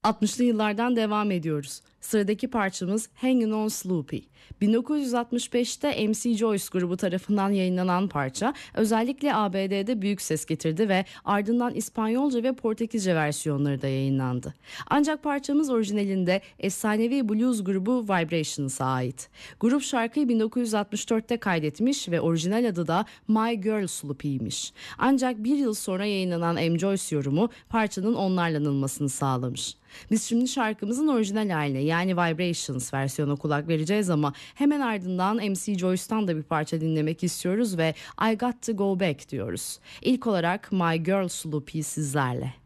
60'lı yıllardan devam ediyoruz. Sıradaki parçamız Hangin' on Sloopy. 1965'te MC Joyce grubu tarafından yayınlanan parça özellikle ABD'de büyük ses getirdi ve ardından İspanyolca ve Portekizce versiyonları da yayınlandı. Ancak parçamız orijinalinde efsanevi blues grubu Vibrations'a ait. Grup şarkıyı 1964'te kaydetmiş ve orijinal adı da My Girl Sloopy'ymiş. Ancak bir yıl sonra yayınlanan M. Joyce yorumu parçanın onlarla anılmasını sağlamış. Biz şimdi şarkımızın orijinal haline yani Vibrations versiyona kulak vereceğiz ama hemen ardından MC Joyce'tan da bir parça dinlemek istiyoruz ve I Got To Go Back diyoruz. İlk olarak My Girl Sloopy sizlerle.